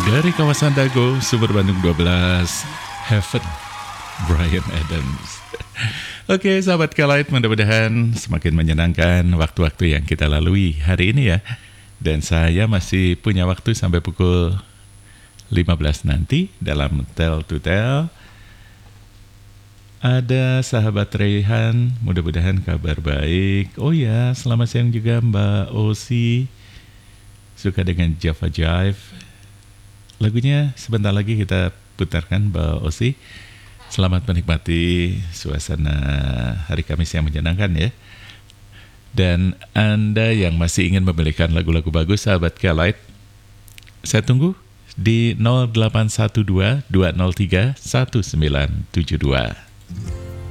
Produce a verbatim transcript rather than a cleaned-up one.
Dari kawasan Dago, Sumber Bandung dua belas, Heaven, Bryan Adams. Oke, sahabat Kelight, mudah-mudahan semakin menyenangkan waktu-waktu yang kita lalui hari ini ya. Dan saya masih punya waktu sampai pukul lima belas nanti dalam Tell to Tell. Ada sahabat Rayhan, mudah-mudahan kabar baik. Oh ya, selamat siang juga Mbak Osi. Suka dengan Java Jive. Lagunya sebentar lagi kita putarkan Mbak Osi. Selamat menikmati suasana hari Kamis yang menyenangkan ya. Dan Anda yang masih ingin membelikan lagu-lagu bagus sahabat Kelight, saya tunggu di nol delapan satu dua dua nol tiga satu sembilan tujuh dua.